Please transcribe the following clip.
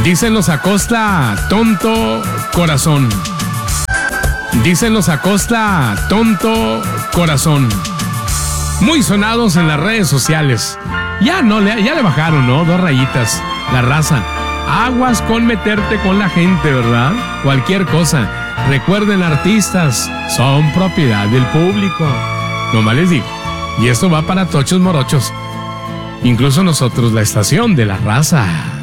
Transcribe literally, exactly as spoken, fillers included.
Dicen los Acosta, tonto corazón. Dicen los Acosta, tonto corazón. Muy sonados en las redes sociales. Ya no, le, ya le bajaron, ¿no? Dos rayitas. La raza. Aguas con meterte con la gente, ¿verdad? Cualquier cosa. Recuerden, artistas son propiedad del público. Nomás les digo. Y esto va para tochos morochos. Incluso nosotros, la estación de la raza.